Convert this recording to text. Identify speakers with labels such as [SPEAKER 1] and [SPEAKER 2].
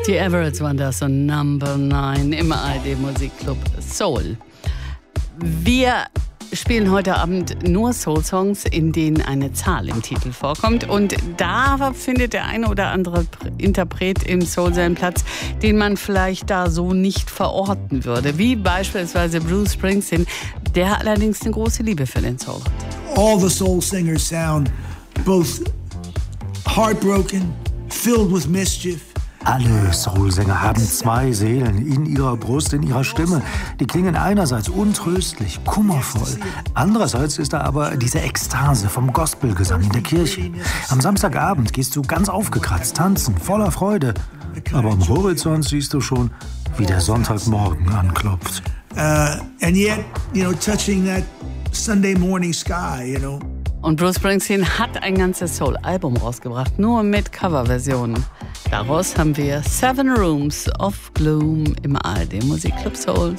[SPEAKER 1] Die Everetts waren das und Number 9 im ARD Musikclub Soul. Wir spielen heute Abend nur Soul-Songs, in denen eine Zahl im Titel vorkommt. Und da findet der eine oder andere Interpret im Soul seinen Platz, den man vielleicht da so nicht verorten würde. Wie beispielsweise Bruce Springsteen, der allerdings eine große Liebe für den Soul hat.
[SPEAKER 2] All the soul singers sound both heartbroken, filled with mischief.
[SPEAKER 3] Alle Soulsänger haben zwei Seelen in ihrer Brust, in ihrer Stimme. Die klingen einerseits untröstlich, kummervoll. Andererseits ist da aber diese Ekstase vom Gospelgesang in der Kirche. Am Samstagabend gehst du ganz aufgekratzt tanzen, voller Freude. Aber am Horizont siehst du schon, wie der Sonntagmorgen anklopft.
[SPEAKER 2] And yet, touching that Sunday morning sky,
[SPEAKER 1] Und Bruce Springsteen hat ein ganzes Soul-Album rausgebracht, nur mit Coverversionen. Daraus haben wir 7 Rooms of Gloom im ARD Musikclub Soul.